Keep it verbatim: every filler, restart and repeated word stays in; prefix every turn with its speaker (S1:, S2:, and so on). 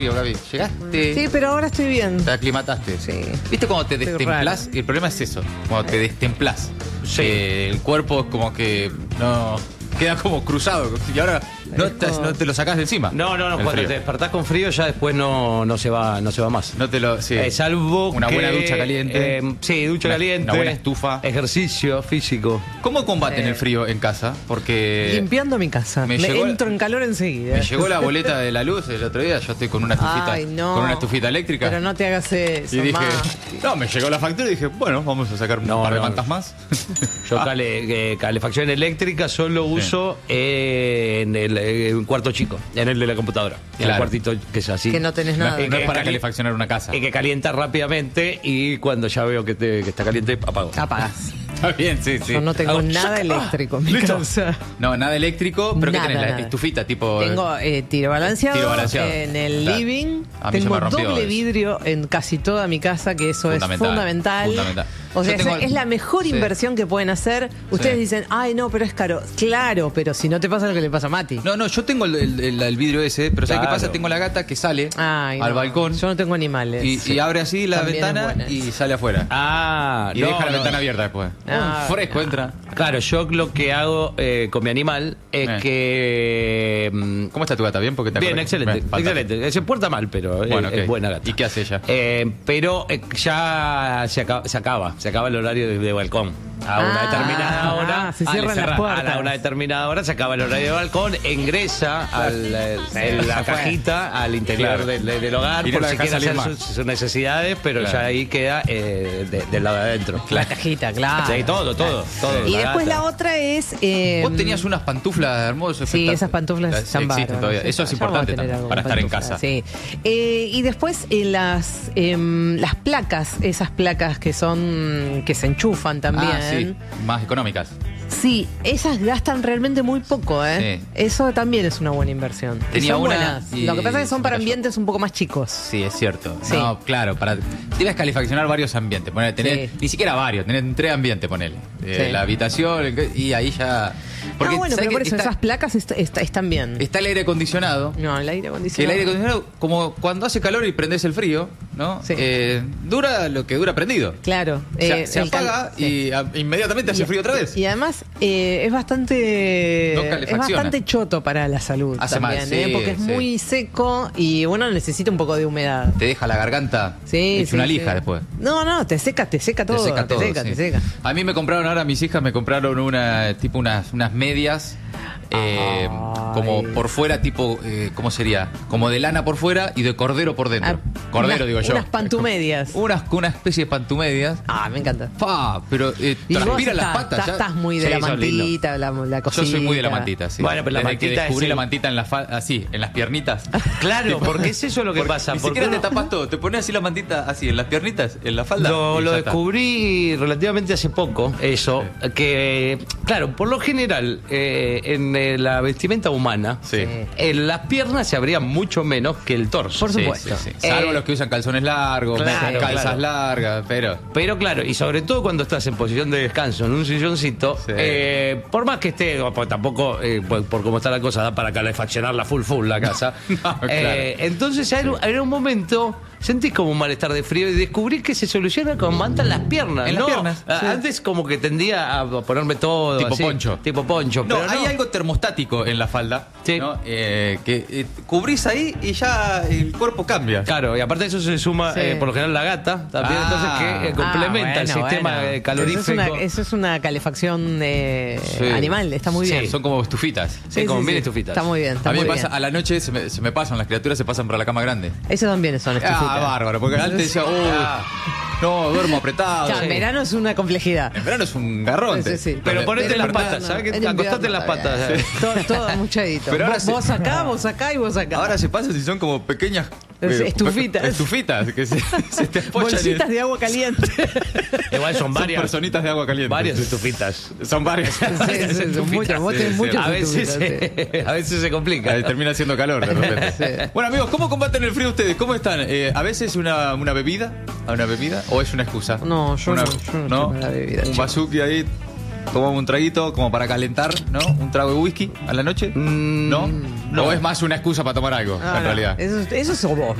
S1: Gaby, llegaste.
S2: Sí, pero ahora estoy bien.
S1: Te aclimataste.
S2: Sí.
S1: ¿Viste cuando te
S2: Estoy
S1: destemplás?
S2: raro.
S1: El problema es eso, cuando te destemplás.
S3: Sí.
S1: Eh, el cuerpo es como que no queda como cruzado. Y ahora no te, no te lo sacás de encima.
S3: No, no, no,
S1: el
S3: cuando
S1: frío.
S3: te despertás con frío ya después no, no se va, no se va más.
S1: No te lo. Sí.
S3: Eh, salvo
S1: Una
S3: que,
S1: buena ducha caliente.
S3: eh, sí, ducha
S1: Una-
S3: caliente.
S1: una buena estufa.
S3: Ejercicio físico.
S1: ¿Cómo combaten
S2: Eh.
S1: el frío en casa? Porque
S2: Limpiando mi casa.
S1: me
S2: Me,
S1: llegó la-
S2: entro en calor enseguida.
S1: me llegó la boleta de la luz el otro día. Yo estoy con una estufita,
S2: Ay, no.
S1: con una estufita eléctrica.
S2: Pero no te hagas eso,
S1: y dije,
S2: ma.
S1: no, me llegó la factura y dije, bueno, vamos a sacar un
S3: No,
S1: par de
S3: no.
S1: mantas más.
S3: Yo
S1: Ah.
S3: cale- eh, calefacción eléctrica solo uso eh, en el eh, un cuarto chico, en el de la computadora. En
S1: Claro.
S3: el cuartito que es así.
S2: Que no tenés
S1: No,
S2: nada.
S1: es- no es
S3: que
S1: para
S3: cali-
S1: calefaccionar una casa.
S3: Y que calienta rápidamente y cuando ya veo que, te- que está caliente, apago.
S2: Apagás.
S1: Está bien, sí, sí.
S2: Yo no tengo
S3: Hago-
S2: nada
S3: ¡Ah!
S2: eléctrico en mi
S3: Listo.
S2: casa.
S1: No, nada eléctrico, pero
S2: Nada,
S1: ¿qué tenés? La
S2: nada.
S1: estufita tipo.
S2: Tengo eh, tiro balanceado,
S1: Tiro balanceado.
S2: en el
S1: Claro.
S2: living.
S1: A mí se
S2: Tengo
S1: me rompió
S2: doble
S1: eso.
S2: vidrio en casi toda mi casa, que eso
S1: Fundamental,
S2: es fundamental.
S1: fundamental.
S2: O sea,
S1: Yo tengo
S2: es,
S1: el-
S2: es la mejor
S1: sí.
S2: inversión que pueden hacer. Ustedes
S1: Sí.
S2: dicen, ay, no, pero es caro. Claro, pero si no te pasa lo que le pasa a Mati.
S1: No, no, yo tengo el, el- el- el vidrio ese, pero ¿sabes qué
S3: Claro.
S1: pasa? Tengo la gata que sale
S2: Ay,
S1: al
S2: no.
S1: balcón
S2: Yo no tengo animales.
S1: y, y abre así la
S2: También es
S1: ventana
S2: buena
S1: y
S2: esa.
S1: sale afuera.
S3: Ah,
S1: y
S3: no,
S1: deja la
S3: no.
S1: ventana abierta después.
S2: Ah,
S1: Uh, fresco
S2: no.
S1: entra.
S3: Claro, yo lo que hago eh, con mi animal es
S1: Eh.
S3: que. mm,
S1: ¿Cómo está tu gata? ¿Bien? Porque te
S3: Bien,
S1: acordás-
S3: excelente,
S1: Bien, fantástico.
S3: excelente. Se porta mal, pero es-
S1: Bueno,
S3: es,
S1: ok.
S3: buena gata.
S1: ¿Y qué hace ella?
S3: Eh, pero eh, ya se acaba, se acaba, se acaba el horario de, de balcón. A una
S2: Ah,
S3: determinada hora.
S2: ah, se
S3: Ah,
S2: cierran
S3: le
S2: las
S3: cerra-
S2: puertas.
S3: A una determinada hora se acaba el horario de balcón, ingresa al, eh, en la cajita al interior
S1: Claro.
S3: del, del hogar
S1: Y no
S3: por
S1: la
S3: si
S1: dejás
S3: quiere hacer
S1: salir
S3: sus,
S1: más.
S3: sus necesidades, pero
S1: Claro.
S3: ya ahí queda eh, de- del lado de adentro.
S2: La cajita, claro.
S3: Sí, todo, todo, todo.
S2: Y después
S3: gata.
S2: la otra es. eh,
S1: Vos tenías unas pantuflas hermosas.
S2: Sí,
S1: espectac-
S2: esas pantuflas
S1: Las-
S2: están
S1: existen
S2: bárbaras.
S1: todavía. Eso es
S2: Ya vamos a
S1: importante
S2: tener
S1: también,
S2: algo
S1: para
S2: con
S1: estar en
S2: pantuflas,
S1: casa.
S2: Sí. Eh, y después eh, las em, las placas, esas placas que son que se enchufan también.
S1: Ah, sí, más económicas.
S2: Sí, esas gastan realmente muy poco, ¿eh?
S1: Sí.
S2: Eso también es una buena inversión. Y
S1: Tenía
S2: son
S1: una
S2: buenas.
S1: y
S2: Lo que pasa es que
S1: se
S2: son
S1: me
S2: para
S1: cayó.
S2: ambientes un poco más chicos.
S1: Sí, es cierto.
S2: Sí.
S1: No, claro, para debes calefaccionar varios ambientes. Ponele, tener,
S2: Sí.
S1: Ni siquiera varios, tener tres ambientes, ponele. Eh,
S2: Sí.
S1: La habitación el- y ahí ya. Porque
S2: ah, bueno,
S1: ¿sabes
S2: pero por
S1: qué?
S2: eso
S1: está,
S2: esas placas est- est- están bien.
S1: está el aire acondicionado.
S2: No, el aire
S1: Que el
S2: acondicionado.
S1: aire acondicionado, como cuando hace calor y prendes el frío, ¿no?
S2: Sí.
S1: Eh, dura lo que dura prendido.
S2: Claro.
S1: Se-
S2: eh,
S1: se
S2: el cal-
S1: apaga
S2: sí.
S1: y a- inmediatamente hace
S2: Y-
S1: frío otra vez.
S2: Y además eh, es bastante
S1: No
S2: es
S1: calefacciona.
S2: bastante choto para la salud
S1: Hace mal,
S2: también,
S1: sí,
S2: ¿eh? porque es
S1: sí.
S2: muy seco y uno necesita un poco de humedad.
S1: Te deja la garganta
S2: Sí,
S1: hecho
S2: sí,
S1: una
S2: sí.
S1: lija después.
S2: No, no, te seca, te seca todo,
S1: Te seca todo.
S2: te seca,
S1: sí.
S2: te seca.
S1: A mí me compraron ahora, mis hijas me compraron una tipo unas, unas medias. eh,
S2: Ay.
S1: como por fuera, tipo, eh, ¿cómo sería? Como de lana por fuera y de cordero por dentro.
S2: Ah,
S1: cordero,
S2: unas-
S1: digo yo.
S2: unas pantumedias.
S1: Unas, una especie de pantumedias.
S2: Ah, me encanta.
S1: Pa, pero eh,
S2: Y vos
S1: transpira las
S2: estás,
S1: patas.
S2: estás-
S1: ya.
S2: estás muy de
S3: Sí,
S2: la
S3: son lindos.
S2: mantita, la, la cosita.
S1: Yo soy muy de la mantita, sí.
S3: Bueno, pero la
S1: Desde que
S3: mantita es
S1: descubrí
S3: el-
S1: la mantita en la fa- así, en las piernitas.
S3: Claro, porque es eso lo que
S1: Porque
S3: pasa.
S1: Ni
S3: porque
S1: siquiera
S3: uno-
S1: te tapas todo, te pones así la mantita, así, en las piernitas, en la falda.
S3: Lo,
S1: y
S3: lo
S1: ya está.
S3: descubrí relativamente hace poco, eso, que, claro, por lo general, eh, en eh, la vestimenta humana,
S1: Sí.
S3: en las piernas se abrían mucho menos que el torso.
S2: Por
S1: Sí,
S2: supuesto.
S1: sí, sí. Salvo
S3: Eh,
S1: los que usan calzones largos,
S3: claro,
S1: calzas
S3: claro.
S1: largas, pero.
S3: Pero claro, y sobre todo cuando estás en posición de descanso, en un silloncito,
S1: Sí.
S3: eh, por más que esté, o, pues, tampoco, eh, por, por cómo está la cosa, da para calefaccionar la full full la casa.
S1: No, claro.
S3: Eh, entonces, en, un- en un momento sentís como un malestar de frío y descubrí que se soluciona con manta en las piernas.
S1: En las
S3: ¿no?
S1: piernas,
S3: A-
S1: sí.
S3: Antes como que tendía a ponerme todo
S1: Tipo
S3: así,
S1: poncho.
S3: Tipo poncho.
S1: No,
S3: pero
S1: hay
S3: no.
S1: algo termostático en la falda.
S3: Sí.
S1: ¿no? Eh, que eh, cubrís ahí y ya el cuerpo cambia.
S3: Claro, y aparte de eso se suma
S2: Sí.
S3: eh, por lo general la gata también,
S1: Ah.
S3: entonces que eh, complementa
S2: Ah,
S3: el
S2: bueno,
S3: sistema
S2: bueno.
S3: eh, calorífico.
S2: Eso es una, eso es una calefacción eh,
S1: Sí.
S2: animal, está muy
S3: Sí.
S2: bien.
S1: Son como estufitas.
S3: Sí, como mini estufitas.
S2: Está muy bien, está
S1: A mí
S2: muy
S1: me pasa,
S2: bien.
S1: a la noche se me, se me pasan, las criaturas se pasan para la cama grande.
S2: Eso también son estufitas.
S1: Ah, bárbaro, porque antes decía, uy, no, duermo apretado.
S2: Ya, en verano es una complejidad.
S1: En verano es un garrón.
S2: Sí, sí.
S3: Pero
S1: Me-
S3: ponete
S1: me
S3: las
S1: despertás-
S3: patas, ¿sabes? Que
S2: En
S3: acostate en las
S2: invierno,
S3: patas.
S2: está bien.
S3: ¿sabes?
S2: Todo, todo muchadito.
S1: Pero ahora
S2: vos,
S1: se-
S2: vos acá, vos acá y vos acá.
S1: Ahora se pasa si son como pequeñas
S2: Es-
S1: eh,
S2: estufitas.
S1: Estufitas que se, se te apoyan y-
S2: Bolsitas de agua caliente.
S3: Igual son
S1: Son
S3: varias.
S1: personitas de agua caliente.
S3: Varias estufitas.
S1: Son varias.
S2: Sí, sí, son
S3: Estufitas,
S2: muchas, vos
S1: sí,
S2: tenés
S1: sí.
S2: muchas
S3: A veces,
S2: estufitas, sí.
S3: a veces se complica.
S1: Ahí termina haciendo calor de repente.
S2: Sí.
S1: Bueno, amigos, ¿cómo combaten el frío ustedes? ¿Cómo están? Eh, ¿A veces una, una bebida? ¿A una bebida? ¿O es una excusa?
S2: No, yo
S1: Una-
S2: no, yo no tomo la bebida,
S1: Un
S2: chicos.
S1: bazuki ahí. tomamos un traguito como para calentar, ¿no? Un trago de whisky a la noche,
S3: Mm,
S1: ¿no?
S3: no.
S1: ¿O es más una excusa para tomar algo,
S2: No,
S1: en
S2: no,
S1: realidad?
S2: Eso, eso sos vos.